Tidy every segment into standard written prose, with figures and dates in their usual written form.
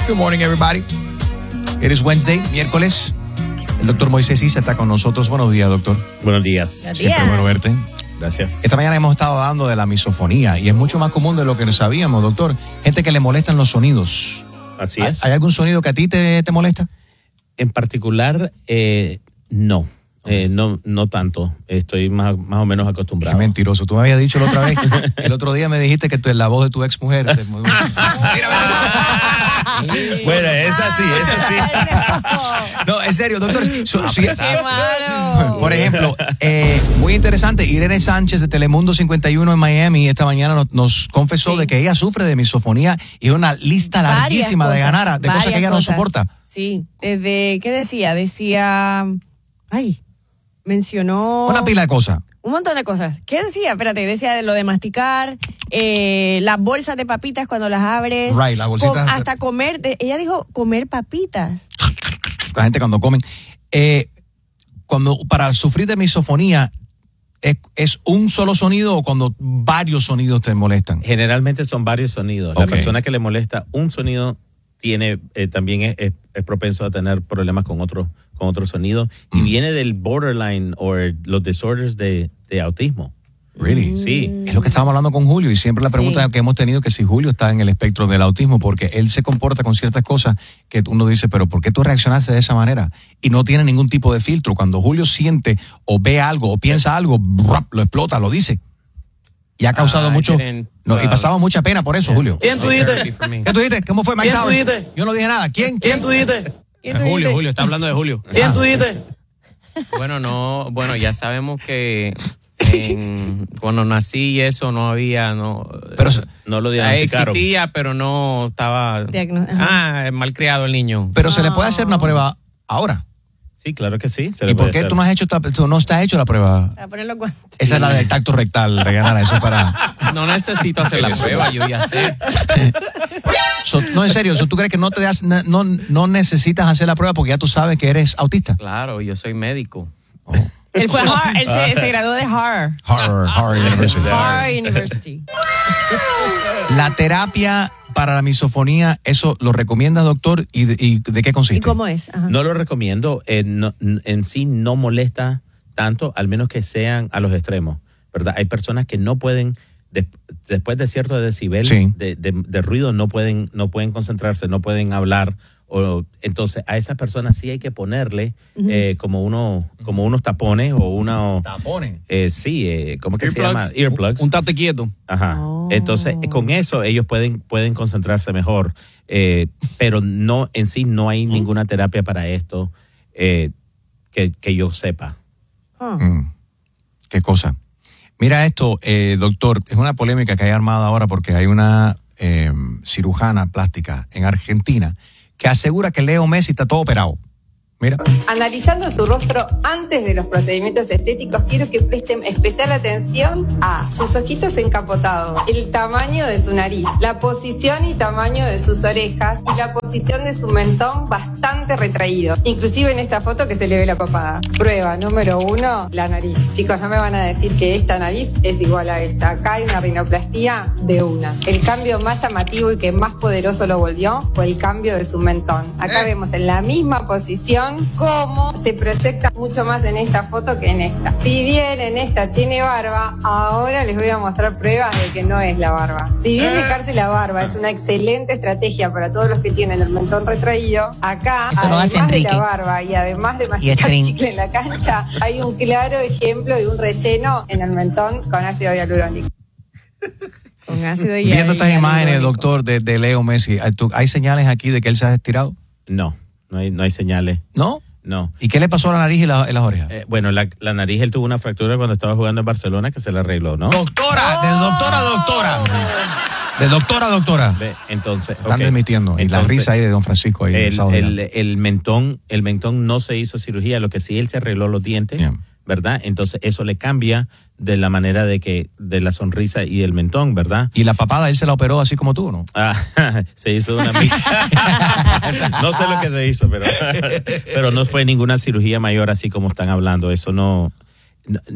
Good morning, everybody. It is Wednesday, miércoles. El doctor Moisés Issa está con nosotros. Buenos días, doctor. Buenos días. Siempre bueno verte. Gracias. Esta mañana hemos estado hablando de la misofonía y es mucho más común de lo que sabíamos, doctor. Gente que le molestan los sonidos. Así es. ¿Hay algún sonido que a ti te molesta? En particular, no. No tanto. Estoy más o menos acostumbrado. Qué mentiroso. Tú me habías dicho la otra vez. El otro día me dijiste que la voz de tu ex mujer. Bueno, es así. No, en serio, doctor. ¡Qué malo! Por ejemplo, muy interesante, Irene Sánchez de Telemundo 51 en Miami esta mañana nos confesó de que ella sufre de misofonía y una lista larguísima de cosas que ella no soporta. Sí, ¿qué decía? Mencionó... Una pila de cosas. Un montón de cosas. ¿Qué decía? Espérate, decía de lo de masticar, las bolsas de papitas cuando las abres. Right, las bolsitas. Hasta comer, ella dijo comer papitas. La gente cuando comen. Para sufrir de misofonía, ¿es un solo sonido o cuando varios sonidos te molestan? Generalmente son varios sonidos. La persona que le molesta un sonido también es propenso a tener problemas con otro sonido y viene del borderline o los disorders de autismo. Really? Sí. Es lo que estábamos hablando con Julio y siempre la pregunta que hemos tenido que si Julio está en el espectro del autismo porque él se comporta con ciertas cosas que uno dice, pero ¿por qué tú reaccionaste de esa manera? Y no tiene ningún tipo de filtro. Cuando Julio siente o ve algo o piensa algo, lo explota, lo dice. Y ha causado mucho... y pasaba mucha pena por eso, Julio. ¿Quién tú dijiste? ¿Qué tú dijiste? ¿Cómo fue Mike ¿Quién tú Towers? dijiste? Yo no dije nada. ¿Quién tú dijiste? Julio, está hablando de Julio. ¿Quién tú dijiste? Bueno, ya sabemos que cuando nací y eso no había, pero no lo diagnosticaron. Existía, pero no estaba malcriado el niño. Pero se le puede hacer una prueba ahora. Sí, claro que sí. ¿Y por qué tú no está hecho la prueba? A poner los guantes. Esa es la del tacto rectal, Reganara, eso para... No necesito hacer la prueba, yo ya sé. No, en serio, ¿tú crees que no necesitas hacer la prueba porque ya tú sabes que eres autista? Claro, yo soy médico. Él fue él se graduó de Harvard University. Harvard University. La terapia para la misofonía, ¿eso lo recomienda, doctor? ¿Y de qué consiste? ¿Y cómo es? Ajá. No lo recomiendo. En sí no molesta tanto, al menos que sean a los extremos, ¿verdad? Hay personas que no pueden, después de cierto decibel de ruido, no pueden concentrarse, no pueden hablar. Entonces a esas personas sí hay que ponerle como unos tapones o una ¿tapones? ¿Cómo que se llama? Earplugs. Un tate quieto. Ajá. Entonces con eso ellos pueden concentrarse mejor, pero no en sí no hay ninguna terapia para esto que yo sepa. Qué cosa. Mira esto, doctor, es una polémica que hay armada ahora porque hay una cirujana plástica en Argentina que asegura que Leo Messi está todo operado. Mira. Analizando su rostro antes de los procedimientos estéticos, quiero que presten especial atención a sus ojitos encapotados, el tamaño de su nariz, la posición y tamaño de sus orejas y la posición de su mentón bastante retraído. Inclusive en esta foto que se le ve la papada. Prueba número 1, la nariz. Chicos, no me van a decir que esta nariz es igual a esta. Acá hay una rinoplastia de una. El cambio más llamativo y que más poderoso lo volvió fue el cambio de su mentón. Acá vemos en la misma posición cómo se proyecta mucho más en esta foto que en esta. Si bien en esta tiene barba, ahora les voy a mostrar pruebas de que no es la barba. Si bien dejarse la barba es una excelente estrategia para todos los que tienen el mentón retraído, acá, eso además de la barba y además de masticar chicle en la cancha, hay un claro ejemplo de un relleno en el mentón con ácido hialurónico. Con ácido hialurónico. Viendo estas imágenes, doctor, de Leo Messi, ¿hay señales aquí de que él se ha estirado? No hay señales. ¿No? No. ¿Y qué le pasó a la nariz y las orejas? Bueno, la nariz, él tuvo una fractura cuando estaba jugando en Barcelona que se le arregló, ¿no? ¡Doctora! ¡De doctora a doctora! De doctora a doctora. Entonces, están desmitiendo. Y la risa ahí de don Francisco. Ahí el mentón no se hizo cirugía, lo que sí él se arregló los dientes. Yeah. ¿Verdad? Entonces eso le cambia de la manera de la sonrisa y el mentón, ¿verdad? Y la papada él se la operó así como tú, ¿no? Se hizo una no sé lo que se hizo, pero no fue ninguna cirugía mayor así como están hablando. Eso no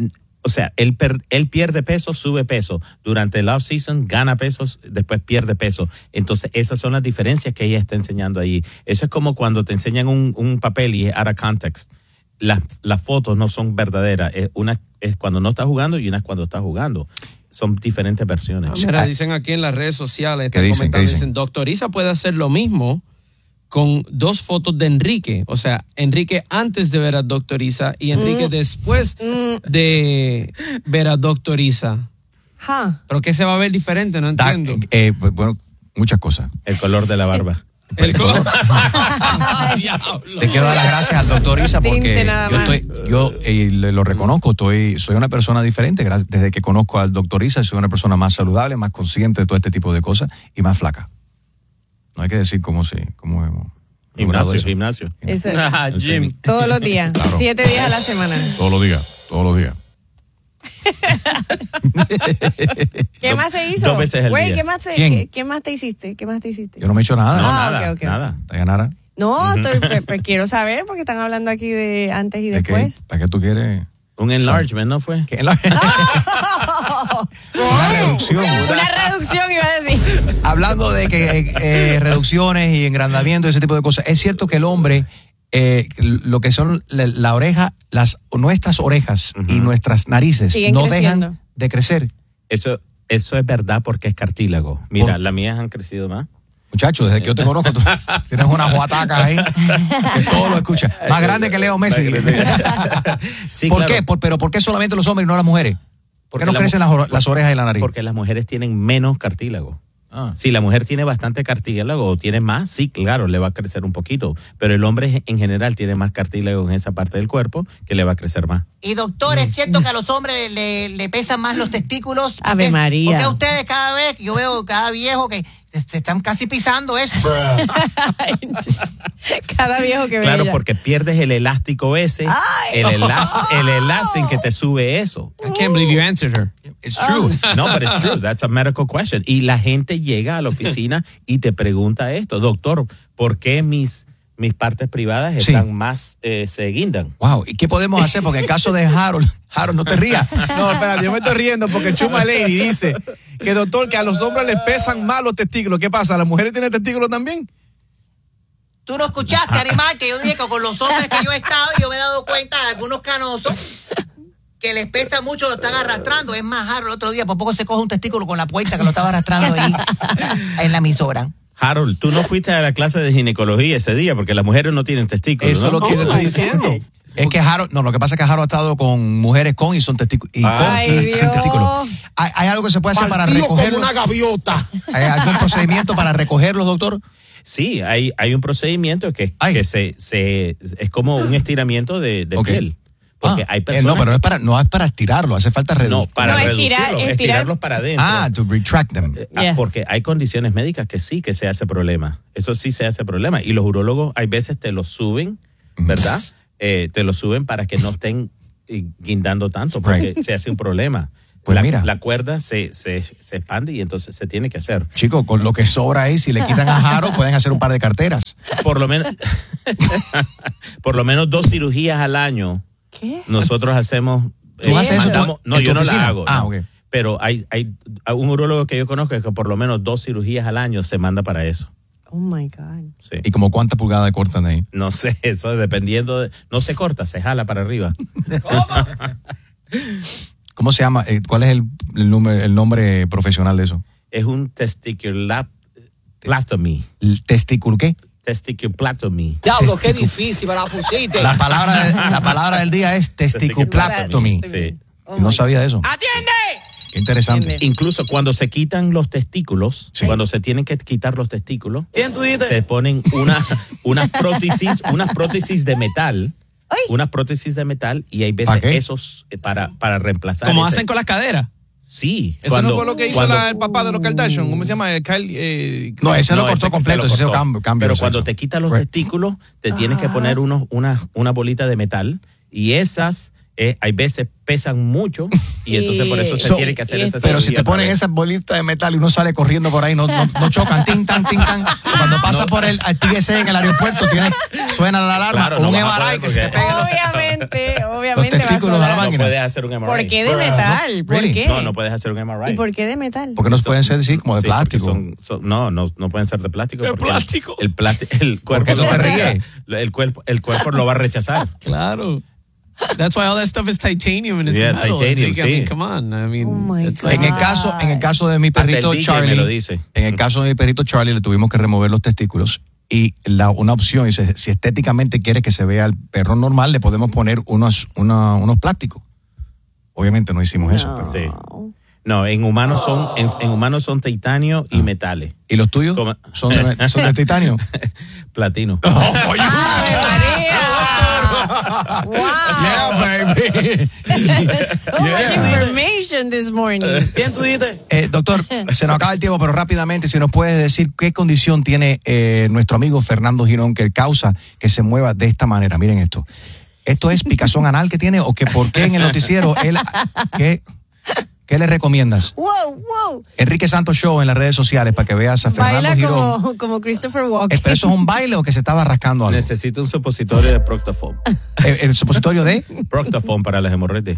O sea, él pierde peso, sube peso. Durante el off-season gana pesos, después pierde peso. Entonces, esas son las diferencias que ella está enseñando ahí. Eso es como cuando te enseñan un papel y es out of context. Las fotos no son verdaderas. Una es cuando no está jugando y una es cuando está jugando. Son diferentes versiones. Mira, dicen aquí en las redes sociales, dicen, Doctor Isa puede hacer lo mismo con 2 fotos de Enrique. O sea, Enrique antes de ver a Doctor Isa y Enrique después de ver a Doctor Isa. ¿Pero qué se va a ver diferente? No entiendo. Bueno, muchas cosas. El color de la barba. Le quiero dar las gracias al doctor Isa porque yo lo reconozco, soy una persona diferente. Desde que conozco al doctor Isa soy una persona más saludable, más consciente de todo este tipo de cosas y más flaca. No hay que decir cómo hemos gimnasio. Gym. Todos los días, claro. 7 días a la semana. Todos los días. ¿Qué más se hizo? 2 veces al día. ¿Qué más te hiciste? Yo no me he hecho nada. Nada. Nada. No, pues quiero saber porque están hablando aquí de antes y después. ¿Para qué tú quieres? Un enlargement, ¿no fue? Una reducción. Una reducción, iba a decir. Hablando de que reducciones y engrandamiento y ese tipo de cosas, es cierto que el hombre, lo que son la oreja, nuestras orejas y nuestras narices siguen no creciendo. dejan de crecer. Eso es verdad porque es cartílago. Mira, las mías han crecido más. Muchacho, desde que yo te conozco, tú tienes unas guatacas ahí que todo lo escucha. Más grande que Leo Messi. Sí, ¿Por claro. qué? ¿Pero por qué solamente los hombres y no las mujeres? ¿Por qué no crecen las orejas y la nariz? Porque las mujeres tienen menos cartílago. Si la mujer tiene bastante cartílago o tiene más, sí, claro, le va a crecer un poquito. Pero el hombre en general tiene más cartílago en esa parte del cuerpo que le va a crecer más. Y doctor, ¿es cierto que a los hombres le pesan más los testículos? Ave María. Porque ustedes cada vez, yo veo cada viejo que se están casi pisando eso. Cada viejo que ve. Claro, porque pierdes el elástico ese, el elástico que te sube eso. I can't believe you answered her. It's true. No, but it's true. That's a medical question. Y la gente llega a la oficina y te pregunta esto. Doctor, ¿por qué mis partes privadas están más, se guindan? Wow, ¿y qué podemos hacer? Porque en el caso de Harold, no te rías. No, espérate, yo me estoy riendo porque Chuma Lady dice que, doctor, que a los hombres les pesan más los testículos. ¿Qué pasa? ¿Las mujeres tienen testículos también? Tú no escuchaste, animal, que yo dije que con los hombres que yo he estado, yo me he dado cuenta de algunos canosos que les pesa mucho, lo están arrastrando. Es más, Harold, el otro día por poco se coge un testículo con la puerta que lo estaba arrastrando ahí en la emisora. Harold, tú no fuiste a la clase de ginecología ese día porque las mujeres no tienen testículos. Eso ¿no? es lo que yo estoy diciendo. Es que Harold, lo que pasa es que Harold ha estado con mujeres con y son testículos. Y sin testículos. ¿Hay algo que se puede hacer para recogerlos? Como una gaviota. ¿Hay algún procedimiento para recogerlos, doctor? Sí, hay un procedimiento que es como un estiramiento de piel. Porque hay personas. No, pero no es para estirarlo, hace falta reducirlo. No, para estirarlos para adentro. To retract them. Yes. Porque hay condiciones médicas que sí que se hace problema. Eso sí se hace problema. Y los urólogos hay veces te los suben, ¿verdad? Te los suben para que no estén guindando tanto, porque se hace un problema. Pues mira. La cuerda se expande y entonces se tiene que hacer. Chicos, con lo que sobra ahí, si le quitan a Harold, pueden hacer un par de carteras. Por lo menos 2 cirugías al año. ¿Qué? Nosotros hacemos. ¿Tú haces eso? No, yo no oficina? la hago. Ah, no. ok. Pero hay un urólogo que yo conozco que por lo menos 2 cirugías al año se manda para eso. Oh my God. Sí. ¿Y como cuántas pulgadas cortan ahí? No sé, eso dependiendo. No se corta, se jala para arriba. ¿Cómo se llama? ¿Cuál es el nombre profesional de eso? Es un testiculoplatomy. ¿Testículo qué? Testiculoplatomy. Diablo, qué difícil me la pusiste. La palabra del día es testiculoplatomy. Sí. Oh Y no my sabía de eso. ¡Atiende! Qué interesante. Atiende. Incluso cuando se quitan los testículos, Sí. cuando se tienen que quitar los testículos, ¿Quién tú dijiste? se ponen unas prótesis de metal. Unas prótesis de metal y hay veces ¿Para qué? esos para reemplazar. Como hacen con las caderas. Sí. Eso no fue lo que hizo el papá de los Kardashian. ¿Cómo se llama? No, ese lo No, cortó ese completo, se ese lo cortó. cambio. Pero de cuando sexo. te quitan los Right. testículos, te tienes que poner una bolita de metal y esas hay veces pesan mucho y entonces por eso se tiene que hacer esa Pero si cirugía te ponen otra vez. esas bolitas de metal y uno sale corriendo por ahí, no chocan, tin, tan, tin, tan. Cuando cuando pasa por el TSA en el aeropuerto, suena la alarma, Claro, un no vas a MRI poder que se te pega. Obviamente los testículos va a sonar. No puedes hacer un MRI. ¿Por qué de metal? ¿Por Really? qué? No puedes hacer un MRI. ¿Y por qué de metal? Porque no pueden ser así como de Sí, plástico. No pueden ser de plástico. ¿De porque plástico? El ¿Por qué cuerpo tú te ríes? el cuerpo lo va a rechazar. Claro. That's why all that stuff is titanium and it's Yeah, metal. titanium, I mean, sí. come on. I mean, Oh my it's God. like, En el caso de mi perrito Hasta el DJ Charlie, me lo dice. en el caso de mi perrito Charlie le tuvimos que remover los testículos y una opción dice, si estéticamente quiere que se vea el perro normal, le podemos poner unos plásticos. Obviamente no hicimos eso. Pero. Sí. No, en humanos son titanio y metales. ¿Y los tuyos? Como- ¿Son de titanio? Platino. ¡Ave María! ¡Wow! Yeah, baby. So much information this morning. ¿Quién tú dices? Doctor, se nos acaba el tiempo, pero rápidamente, si nos puedes decir qué condición tiene nuestro amigo Fernando Girón que causa que se mueva de esta manera. Miren esto. ¿Esto es picazón anal que tiene o que por qué en el noticiero él... ¿Qué le recomiendas? Wow. Enrique Santos Show en las redes sociales para que veas a Fernando Baila Girón. como Christopher Walken. ¿Pero eso es un baile o que se estaba rascando algo? Necesito un supositorio de Proctafol. ¿El supositorio de? Proctafol para las hemorroides.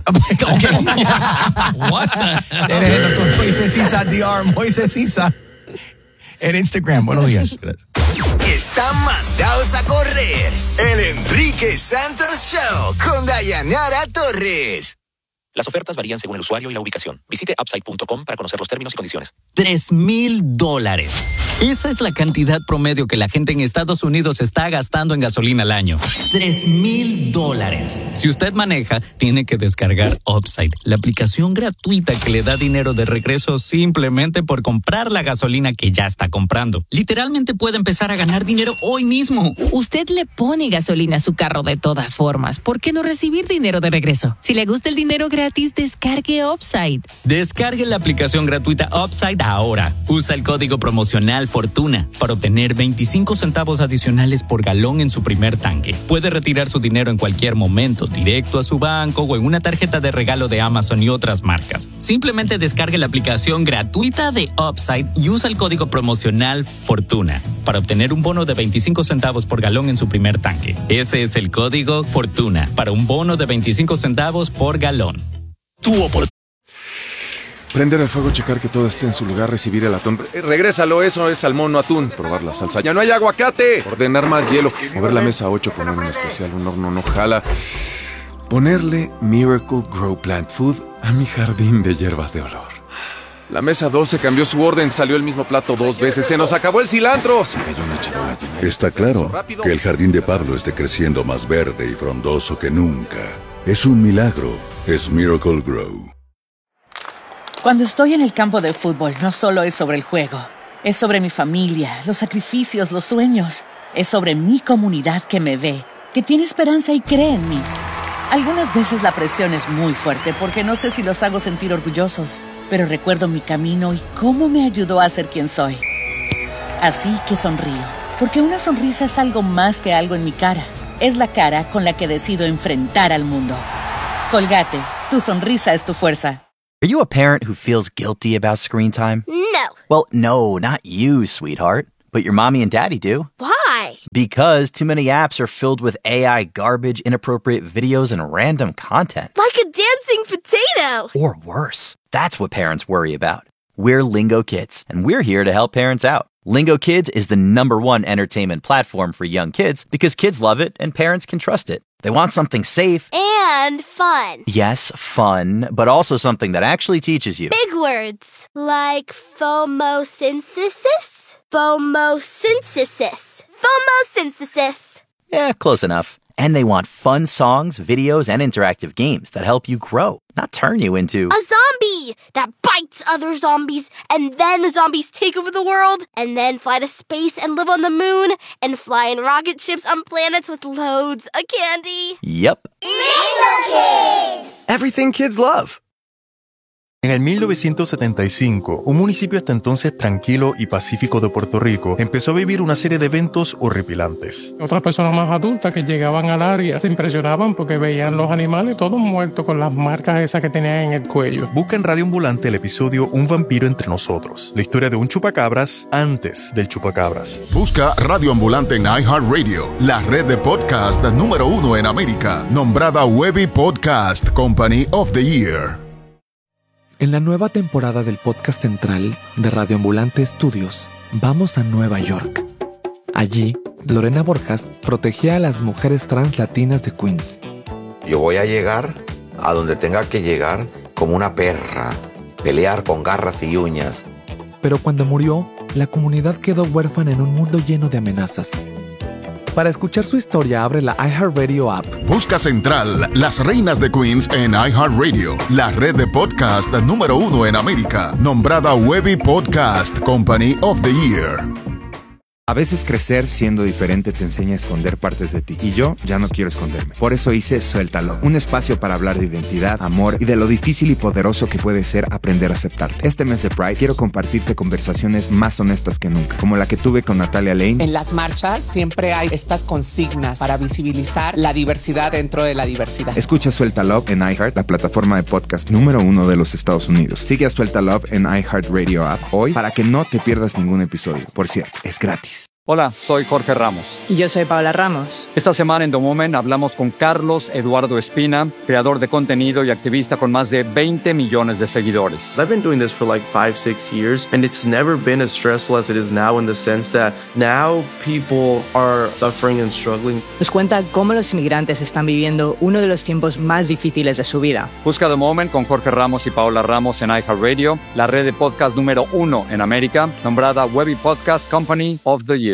what the? Eres el doctor Moisés Isa, DR Moisés Isa. En Instagram. Buenos días. Gracias. Están mandados a correr. El Enrique Santos Show con Dayanara Torres. Las ofertas varían según el usuario y la ubicación. Visite upside.com para conocer los términos y condiciones. $3,000. Esa es la cantidad promedio que la gente en Estados Unidos está gastando en gasolina al año. $3,000. Si usted maneja, tiene que descargar Upside, la aplicación gratuita que le da dinero de regreso simplemente por comprar la gasolina que ya está comprando. Literalmente puede empezar a ganar dinero hoy mismo. Usted le pone gasolina a su carro de todas formas. ¿Por qué no recibir dinero de regreso? Si le gusta el dinero gratis, descargue Upside. Descargue la aplicación gratuita Upside ahora. Usa el código promocional Fortuna para obtener 25 centavos adicionales por galón en su primer tanque. Puede retirar su dinero en cualquier momento, directo a su banco o en una tarjeta de regalo de Amazon y otras marcas. Simplemente descargue la aplicación gratuita de Upside y usa el código promocional Fortuna para obtener un bono de 25 centavos por galón en su primer tanque. Ese es el código Fortuna para un bono de 25 centavos por galón. Prender el fuego, checar que todo esté en su lugar, recibir el atún. Regrésalo, eso es salmón, no atún. Probar la salsa. ¡Ya no hay aguacate! Ordenar más hielo. Mover la mesa a 8, poner un especial, un horno no jala. Ponerle Miracle Grow Plant Food a mi jardín de hierbas de olor. La mesa 12 cambió su orden, salió el mismo plato 2 veces. ¡Se nos acabó el cilantro! Se cayó una charola llena de... Está claro que el jardín de Pablo esté creciendo más verde y frondoso que nunca. Es un milagro. Es Miracle Grow. Cuando estoy en el campo de fútbol, no solo es sobre el juego. Es sobre mi familia, los sacrificios, los sueños. Es sobre mi comunidad que me ve, que tiene esperanza y cree en mí. Algunas veces la presión es muy fuerte porque no sé si los hago sentir orgullosos, pero recuerdo mi camino y cómo me ayudó a ser quien soy. Así que sonrío, porque una sonrisa es algo más que algo en mi cara. Es la cara con la que decido enfrentar al mundo. Colgate, tu sonrisa es tu fuerza. Are you a parent who feels guilty about screen time? No. Well, no, not you, sweetheart. But your mommy and daddy do. Why? Because too many apps are filled with AI garbage, inappropriate videos, and random content. Like a dancing potato. Or worse. That's what parents worry about. We're Lingo Kids, and we're here to help parents out. Lingo Kids is the #1 entertainment platform for young kids because kids love it and parents can trust it. They want something safe. And fun. Yes, fun, but also something that actually teaches you. Big words. Like phomosynthesis? Phomosynthesis. Phomosynthesis. Yeah, close enough. And they want fun songs, videos, and interactive games that help you grow, not turn you into... A zombie that bites other zombies, and then the zombies take over the world, and then fly to space and live on the moon, and fly in rocket ships on planets with loads of candy. Yep. Lingo Kids! Everything kids love. En el 1975, un municipio hasta entonces tranquilo y pacífico de Puerto Rico empezó a vivir una serie de eventos horripilantes. Otras personas más adultas que llegaban al área se impresionaban porque veían los animales todos muertos con las marcas esas que tenían en el cuello. Busca en Radio Ambulante el episodio Un vampiro entre nosotros, la historia de un chupacabras antes del chupacabras. Busca Radio Ambulante en iHeartRadio, la red de podcast número 1 en América, nombrada Webby Podcast Company of the Year. En la nueva temporada del podcast central de Radio Ambulante Studios, vamos a Nueva York. Allí, Lorena Borjas protegía a las mujeres trans latinas de Queens. Yo voy a llegar a donde tenga que llegar como una perra, pelear con garras y uñas. Pero cuando murió, la comunidad quedó huérfana en un mundo lleno de amenazas. Para escuchar su historia, abre la iHeartRadio app. Busca Central, las reinas de Queens en iHeartRadio, la red de podcast número 1 en América, nombrada Webby Podcast Company of the Year. A veces crecer siendo diferente te enseña a esconder partes de ti. Y yo ya no quiero esconderme. Por eso hice Suéltalo. Un espacio para hablar de identidad, amor y de lo difícil y poderoso que puede ser aprender a aceptarte. Este mes de Pride quiero compartirte conversaciones más honestas que nunca, como la que tuve con Natalia Lane. En las marchas siempre hay estas consignas para visibilizar la diversidad dentro de la diversidad. Escucha Suéltalo en iHeart, la plataforma de podcast número 1 de los Estados Unidos. Sigue a Suéltalo en iHeartRadio app hoy para que no te pierdas ningún episodio. Por cierto, es gratis. Hola, soy Jorge Ramos. Y yo soy Paola Ramos. Esta semana en The Moment hablamos con Carlos Eduardo Espina, creador de contenido y activista con más de 20 millones de seguidores. I've been doing this for like 5-6 years, and it's never been as stressful as it is now in the sense that now people are suffering and struggling. Nos cuenta cómo los inmigrantes están viviendo uno de los tiempos más difíciles de su vida. Busca The Moment con Jorge Ramos y Paola Ramos en iHeartRadio, la red de podcast número 1 en América, nombrada Webby Podcast Company of the Year.